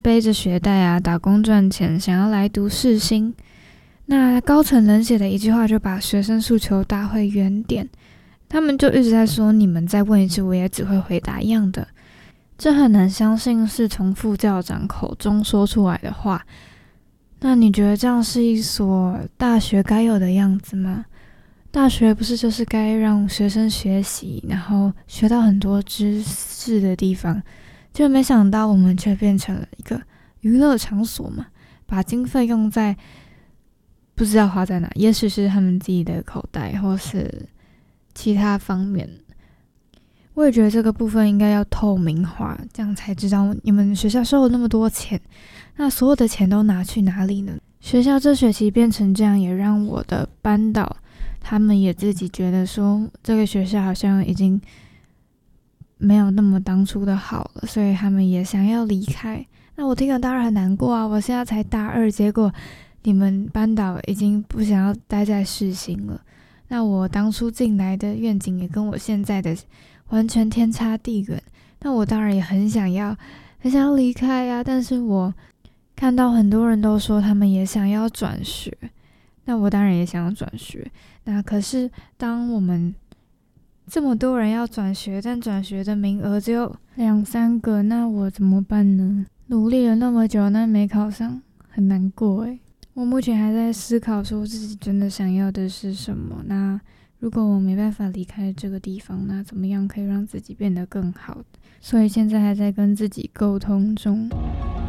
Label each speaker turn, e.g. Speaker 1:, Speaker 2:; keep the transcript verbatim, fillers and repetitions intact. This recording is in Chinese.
Speaker 1: 背着学贷啊，打工赚钱，想要来读世新。那高层冷血的一句话就把学生诉求打回原点，他们就一直在说，你们再问一次，我也只会回答一样的。这很难相信是从副校长口中说出来的话。那你觉得这样是一所大学该有的样子吗？大学不是就是该让学生学习，然后学到很多知识的地方？就没想到我们却变成了一个娱乐场所嘛，把经费用在不知道花在哪，也许是他们自己的口袋，或是其他方面。我也觉得这个部分应该要透明化，这样才知道你们学校收了那么多钱，那所有的钱都拿去哪里呢？学校这学期变成这样，也让我的班导他们也自己觉得说，这个学校好像已经没有那么当初的好了，所以他们也想要离开。那我听了当然很难过啊，我现在才大二，结果你们班导已经不想要待在世新了。那我当初进来的愿景也跟我现在的完全天差地远。那我当然也很想要很想要离开啊，但是我看到很多人都说他们也想要转学，那我当然也想要转学。那可是当我们这么多人要转学，但转学的名额只有两三个，那我怎么办呢？努力了那么久，那没考上，很难过诶。我目前还在思考说自己真的想要的是什么。那如果我没办法离开这个地方，那怎么样可以让自己变得更好？所以现在还在跟自己沟通中。